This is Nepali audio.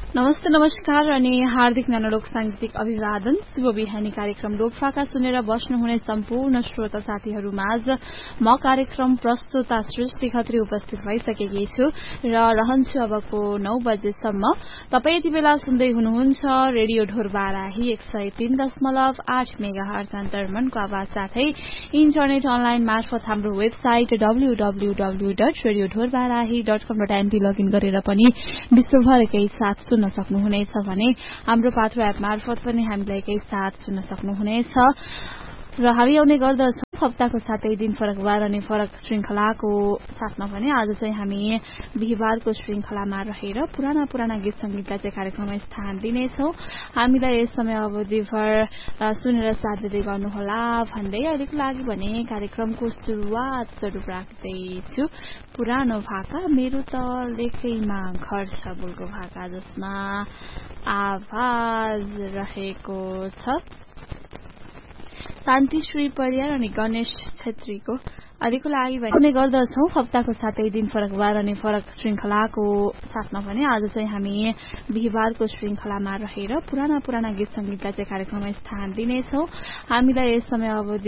नमस्ते नमस्कार अनि हार्दिक नानोलोक सांगीतिक अभिवादन। शुभ बिहानी कार्यक्रम लोकफाका सुनेर बस्नुहुने सम्पूर्ण श्रोता साथीहरूमाझ म कार्यक्रम प्रस्तुता सृष्टि खत्री उपस्थित भइसकेकी छु र रहन्छु अबको 9 बजेसम्म। तपाई यति बेला सुन्दै हुनुहुन्छ रेडियो ढोरबाराही 103.8 मेगाहर्ज अन्तर्मनको आवाज साथै इन्टरनेट अनलाइन मार्फत हाम्रो वेबसाइट www.radiodhorbarahi.com.np लगइन गरेर पनि विश्वभरकै साथ सुन्न सक्नुहुनेछ भने हाम्रो पात्रो एप मार्फत पनि हामीलाई एकै साथ सुन्न सक्नुहुनेछ र हामी आउने गर्दछौं हप्ताको 7 दिन फरकबार अनि फरक श्रृंखलाको साथमा भने आज चाहिँ हामी बिहीबारको श्रृंखलामा रहेर पुराना गीत संगीतलाई चाहिँ कार्यक्रममा स्थान दिनेछौं। हामीलाई यस समय अवधिभर सुनेर साथ दिँदै गर्नुहोला भन्दै अहिलेको लागि भने कार्यक्रमको सुरुवात स्वरूप राख्दैछु पुरानो भाका मेरो त लेखैमा घर छ बोलको भाका, जसमा आवाज रहेको छ शान्तिश्री परियार अनि गणेश छेत्रीको। अहिलेको लागि भन्ने गर्दछौं हप्ताको 7 दिन फरकबार अनि फरक श्रृंखलाको साथमा भने आज चाहिँ हामी बिहीबारको श्रृंखलामा रहेर पुराना गीत संगीतलाई चाहिँ कार्यक्रममा स्थान दिनेछौं। हामीलाई यस समय अवधि